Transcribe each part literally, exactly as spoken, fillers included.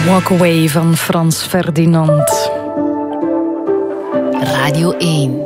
Walk Away van Frans Ferdinand. Radio één.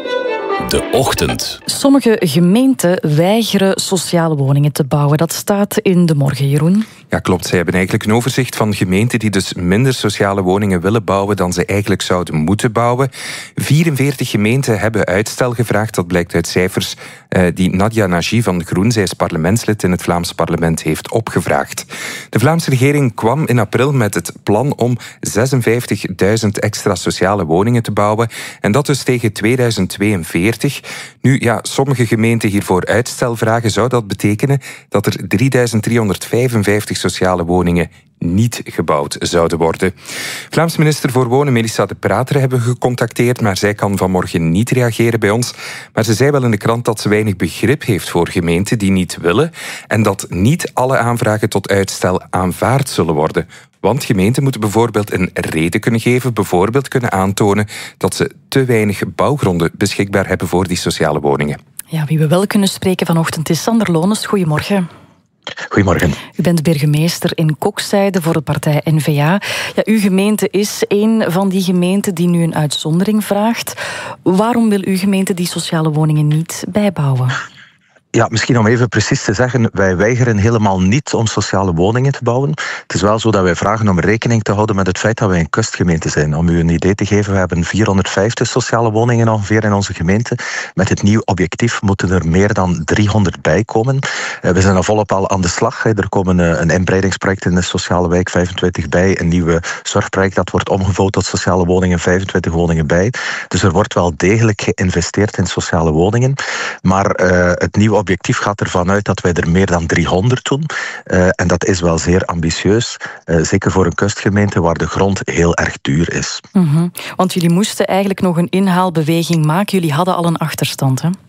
De Ochtend. Sommige gemeenten weigeren sociale woningen te bouwen. Dat staat in De Morgen, Jeroen. Ja, klopt. Zij hebben eigenlijk een overzicht van gemeenten die dus minder sociale woningen willen bouwen dan ze eigenlijk zouden moeten bouwen. vierenveertig gemeenten hebben uitstel gevraagd. Dat blijkt uit cijfers uh, die Nadia Nagy van Groen, zij is parlementslid in het Vlaams parlement, heeft opgevraagd. De Vlaamse regering kwam in april met het plan om zesenvijftigduizend extra sociale woningen te bouwen. En dat dus tegen tweeduizend tweeënveertig. Nu, ja, sommige gemeenten hiervoor uitstel vragen. Zou dat betekenen dat er drieduizend driehonderdvijfenvijftig sociale woningen niet gebouwd zouden worden? Vlaams minister voor Wonen, Melissa De Prater, hebben we gecontacteerd, maar zij kan vanmorgen niet reageren bij ons. Maar ze zei wel in de krant dat ze weinig begrip heeft voor gemeenten die niet willen en dat niet alle aanvragen tot uitstel aanvaard zullen worden. Want gemeenten moeten bijvoorbeeld een reden kunnen geven, bijvoorbeeld kunnen aantonen dat ze te weinig bouwgronden beschikbaar hebben voor die sociale woningen. Ja, wie we wel kunnen spreken vanochtend is Sander Lones. Goedemorgen. Goedemorgen. U bent burgemeester in Kokzijde voor de partij N V A. Ja, uw gemeente is een van die gemeenten die nu een uitzondering vraagt. Waarom wil uw gemeente die sociale woningen niet bijbouwen? Ja, misschien om even precies te zeggen, wij weigeren helemaal niet om sociale woningen te bouwen. Het is wel zo dat wij vragen om rekening te houden met het feit dat wij een kustgemeente zijn. Om u een idee te geven, we hebben vierhonderdvijftig sociale woningen ongeveer in onze gemeente. Met het nieuw objectief moeten er meer dan driehonderd bij komen. We zijn al volop al aan de slag. Er komen een inbreidingsproject in de sociale wijk, vijfentwintig bij. Een nieuwe zorgproject dat wordt omgevouwd tot sociale woningen, vijfentwintig woningen bij. Dus er wordt wel degelijk geïnvesteerd in sociale woningen. Maar uh, het nieuwe objectief gaat ervan uit dat wij er meer dan driehonderd doen. Uh, en dat is wel zeer ambitieus. Uh, zeker voor een kustgemeente waar de grond heel erg duur is. Mm-hmm. Want jullie moesten eigenlijk nog een inhaalbeweging maken. Jullie hadden al een achterstand, hè?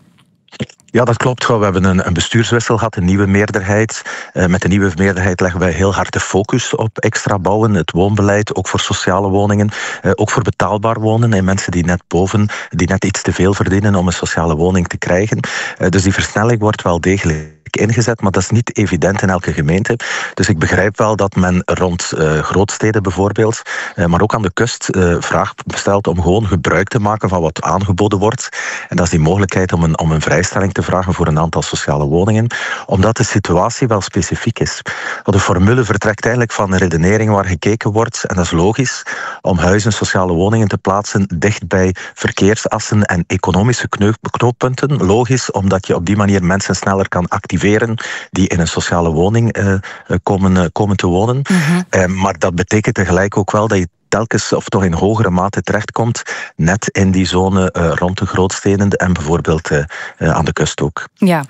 Ja, dat klopt. We hebben een, een bestuurswissel gehad, een nieuwe meerderheid. Uh, met de nieuwe meerderheid leggen wij heel hard de focus op extra bouwen, het woonbeleid, ook voor sociale woningen, uh, ook voor betaalbaar wonen en mensen die net boven, die net iets te veel verdienen om een sociale woning te krijgen. Uh, dus die versnelling wordt wel degelijk ingezet, maar dat is niet evident in elke gemeente. Dus ik begrijp wel dat men rond uh, grootsteden bijvoorbeeld, uh, maar ook aan de kust, uh, vraag stelt om gewoon gebruik te maken van wat aangeboden wordt. En dat is die mogelijkheid om een, om een vrijstelling te vragen voor een aantal sociale woningen, omdat de situatie wel specifiek is. De formule vertrekt eigenlijk van een redenering waar gekeken wordt, en dat is logisch, om huizen, sociale woningen te plaatsen dicht bij verkeersassen en economische knooppunten. Logisch, omdat je op die manier mensen sneller kan activeren die in een sociale woning uh, komen, uh, komen te wonen. Mm-hmm. Uh, maar dat betekent tegelijk ook wel dat je telkens of toch in hogere mate terechtkomt net in die zone uh, rond de grootsteden en bijvoorbeeld uh, uh, aan de kust ook. Ja,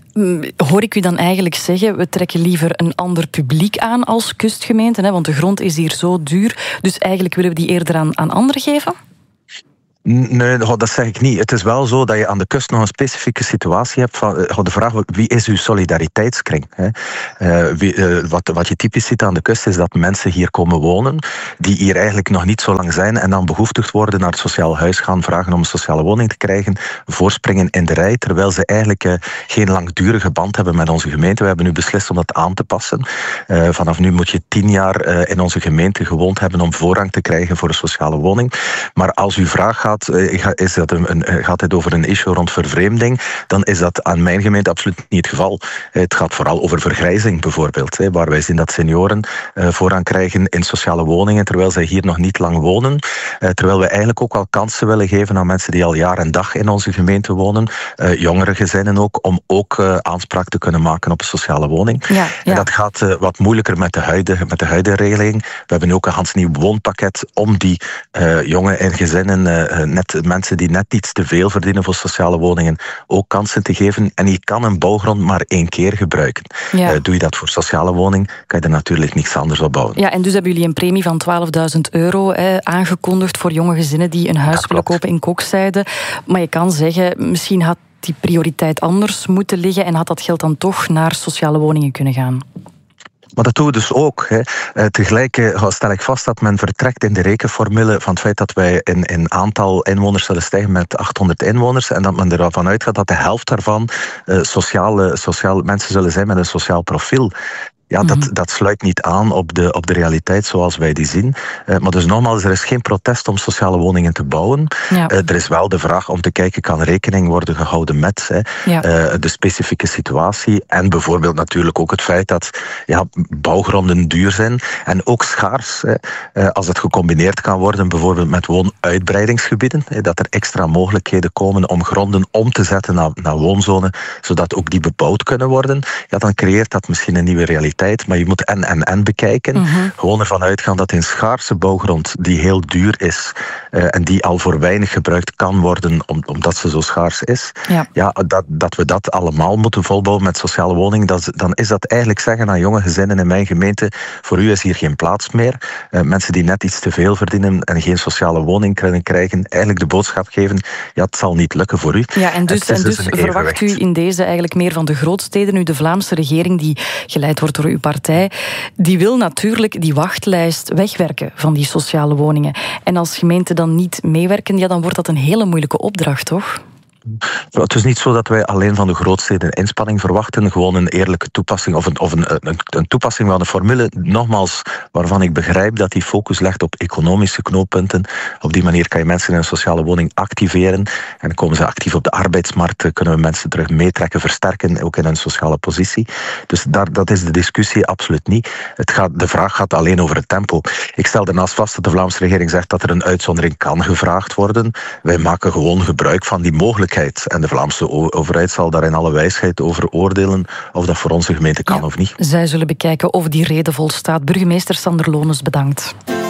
hoor ik u dan eigenlijk zeggen, we trekken liever een ander publiek aan als kustgemeente, hè, want de grond is hier zo duur, dus eigenlijk willen we die eerder aan, aan anderen geven? Nee, dat zeg ik niet. Het is wel zo dat je aan de kust nog een specifieke situatie hebt van de vraag, wie is uw solidariteitskring? Uh, wie, uh, wat, wat je typisch ziet aan de kust is dat mensen hier komen wonen, die hier eigenlijk nog niet zo lang zijn en dan behoeftigd worden naar het sociaal huis gaan vragen om een sociale woning te krijgen, voorspringen in de rij, terwijl ze eigenlijk uh, geen langdurige band hebben met onze gemeente. We hebben nu beslist om dat aan te passen. Uh, vanaf nu moet je tien jaar uh, in onze gemeente gewoond hebben om voorrang te krijgen voor een sociale woning. Maar als uw vraag gaat Is dat een, een, gaat het over een issue rond vervreemding, dan is dat aan mijn gemeente absoluut niet het geval. Het gaat vooral over vergrijzing bijvoorbeeld, waar wij zien dat senioren voorrang krijgen in sociale woningen, terwijl zij hier nog niet lang wonen. Terwijl we eigenlijk ook wel kansen willen geven aan mensen die al jaar en dag in onze gemeente wonen, jongere gezinnen ook, om ook aanspraak te kunnen maken op een sociale woning. Ja, ja. En dat gaat wat moeilijker met de huidige, met de huidige regeling. We hebben ook een handsnieuw woonpakket om die uh, jonge en gezinnen uh, net mensen die net iets te veel verdienen voor sociale woningen ook kansen te geven. En je kan een bouwgrond maar één keer gebruiken. Ja. Uh, doe je dat voor sociale woning, kan je er natuurlijk niks anders op bouwen. Ja, en dus hebben jullie een premie van twaalfduizend euro eh, aangekondigd voor jonge gezinnen die een huis ja, willen kopen in Kokzijde. Maar je kan zeggen, misschien had die prioriteit anders moeten liggen en had dat geld dan toch naar sociale woningen kunnen gaan. Maar dat doen we dus ook. Hè. Uh, tegelijk uh, stel ik vast dat men vertrekt in de rekenformule van het feit dat wij in, in aantal inwoners zullen stijgen met achthonderd inwoners en dat men ervan uitgaat dat de helft daarvan uh, sociale, sociaal mensen zullen zijn met een sociaal profiel. Ja, dat, mm-hmm. dat sluit niet aan op de, op de realiteit zoals wij die zien. Uh, maar dus nogmaals, er is geen protest om sociale woningen te bouwen. Ja. Uh, er is wel de vraag om te kijken, kan rekening worden gehouden met hè, ja. uh, de specifieke situatie. En bijvoorbeeld natuurlijk ook het feit dat ja, bouwgronden duur zijn. En ook schaars, hè, uh, als het gecombineerd kan worden bijvoorbeeld met woonuitbreidingsgebieden. Hè, dat er extra mogelijkheden komen om gronden om te zetten naar, naar woonzonen, zodat ook die bebouwd kunnen worden. Ja, dan creëert dat misschien een nieuwe realiteit. Maar je moet en en en bekijken. Mm-hmm. Gewoon ervan uitgaan dat in schaarse bouwgrond die heel duur is uh, en die al voor weinig gebruikt kan worden om, omdat ze zo schaars is, ja. Ja, dat, dat we dat allemaal moeten volbouwen met sociale woningen, dat, dan is dat eigenlijk zeggen aan jonge gezinnen in mijn gemeente, voor u is hier geen plaats meer. Uh, mensen die net iets te veel verdienen en geen sociale woning kunnen krijgen, eigenlijk de boodschap geven, ja, het zal niet lukken voor u. Ja, en dus, en dus, dus verwacht u in deze eigenlijk meer van de grootsteden, nu de Vlaamse regering die geleid wordt door uw partij, die wil natuurlijk die wachtlijst wegwerken van die sociale woningen. En als gemeenten dan niet meewerken, ja, dan wordt dat een hele moeilijke opdracht, toch? Het is niet zo dat wij alleen van de grootsteden inspanning verwachten, gewoon een eerlijke toepassing of een, of een, een, een toepassing van de formule, nogmaals, waarvan ik begrijp dat die focus legt op economische knooppunten. Op die manier kan je mensen in een sociale woning activeren en dan komen ze actief op de arbeidsmarkt, kunnen we mensen terug meetrekken, versterken, ook in hun sociale positie. Dus daar, dat is de discussie absoluut niet. Het gaat, de vraag gaat alleen over het tempo. Ik stel daarnaast vast dat de Vlaamse regering zegt dat er een uitzondering kan gevraagd worden. Wij maken gewoon gebruik van die mogelijkheid. En de Vlaamse overheid zal daar in alle wijsheid over oordelen of dat voor onze gemeente kan ja, of niet. Zij zullen bekijken of die reden volstaat. Burgemeester Sander Lones, bedankt.